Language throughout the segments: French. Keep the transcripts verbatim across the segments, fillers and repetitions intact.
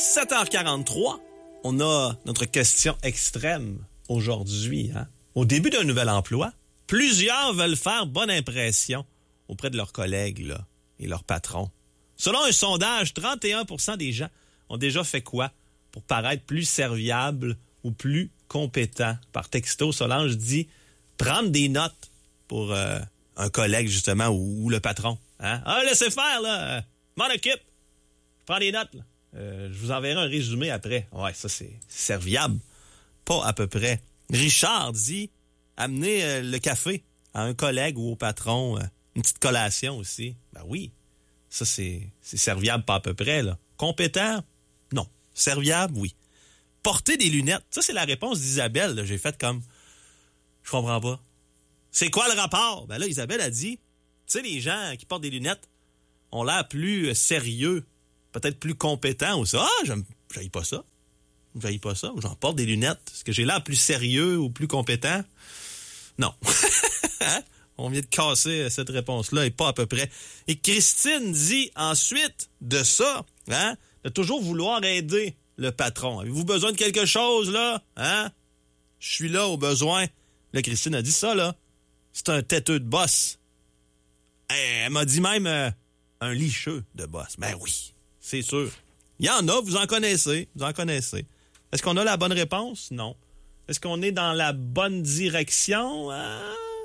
sept heures quarante-trois, on a notre question extrême aujourd'hui. Hein? Au début d'un nouvel emploi, plusieurs veulent faire bonne impression auprès de leurs collègues là, et leurs patrons. Selon un sondage, trente et un pour cent des gens ont déjà fait quoi pour paraître plus serviables ou plus compétents? Par texto, Solange dit prendre des notes pour euh, un collègue, justement, ou, ou le patron. Hein? Ah, laissez faire, là. Euh, m'en occupe. Je prends des notes, là. Euh, je vous enverrai un résumé après. Ouais, ça, c'est serviable. Pas à peu près. Richard dit amener euh, le café à un collègue ou au patron. Euh, une petite collation aussi. Ben oui. Ça, c'est, c'est serviable pas à peu près, là. Compétent? Non. Serviable? Oui. Porter des lunettes? Ça, c'est la réponse d'Isabelle. Là. J'ai fait comme... Je comprends pas. C'est quoi le rapport? Ben là, Isabelle a dit, tu sais, les gens qui portent des lunettes ont l'air plus sérieux, peut-être plus compétents ou ça. Ah, j'aime, j'haïs pas ça. J'haïs pas ça. J'en porte des lunettes. Est-ce que j'ai l'air plus sérieux ou plus compétent? Non. Hein? On vient de casser cette réponse-là et pas à peu près. Et Christine dit ensuite de ça, hein, de toujours vouloir aider le patron. Avez-vous besoin de quelque chose, là? Hein? Je suis là au besoin. Là, Christine a dit ça, là. C'est un têteux de boss. Elle m'a dit même euh, un licheux de boss. Ben oui, c'est sûr. Il y en a, vous en connaissez. Vous en connaissez. Est-ce qu'on a la bonne réponse? Non. Est-ce qu'on est dans la bonne direction? Euh...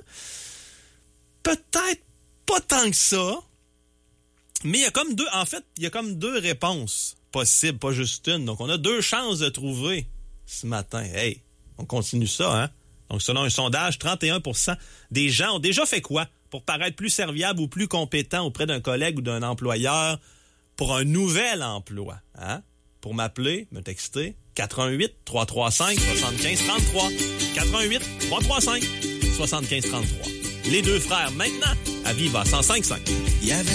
Peut-être pas tant que ça. Mais il y a comme deux... En fait, il y a comme deux réponses possibles, pas juste une. Donc, on a deux chances de trouver ce matin. Hey, on continue ça, hein? Donc, selon un sondage, trente et un pour cent des gens ont déjà fait quoi pour paraître plus serviable ou plus compétent auprès d'un collègue ou d'un employeur pour un nouvel emploi. Hein? Pour m'appeler, me texter, quatre un huit, trois trois cinq, sept cinq trois trois. quatre un huit, trois trois cinq, sept cinq trois trois. Les deux frères, maintenant, à Viva cent cinq virgule cinq.